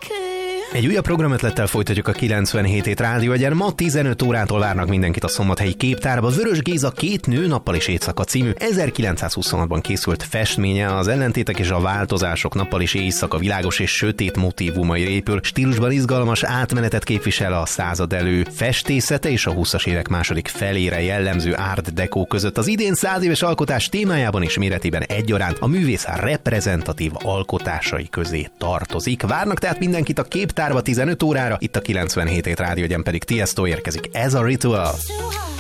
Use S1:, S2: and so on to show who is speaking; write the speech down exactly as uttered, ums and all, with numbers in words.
S1: Egy újabb programötlettel folytatjuk a kilencvenhét hét Rádió Egyen. Ma tizenöt órától várnak mindenkit a Szombathelyi Képtárba. Vörös Géza Két nő nappal és éjszaka című ezerkilencszázhuszonhatban készült festménye az ellentétek és a változások nappal és éjszaka világos és sötét motívumai épül. Stílusban izgalmas átmenetet képvisel a század elő festészete és a húszas évek második felére jellemző art deco között. Az idén száz éves alkotás témájában és méretében egyaránt a művész reprezentatív alkotásai közé tartozik. Várnak tehát mindenkit a Képtárba tizenöt órára, itt a kilencvenhét hét Rádió Egyen pedig Tiesto érkezik. Ez a Ritual.